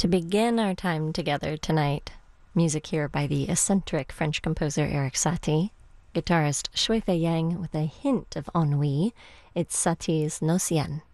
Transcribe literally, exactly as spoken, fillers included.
To begin our time together tonight, music here by the eccentric French composer Erik Satie, guitarist Shui Fei Yang with a hint of ennui. It's Satie's Nocien.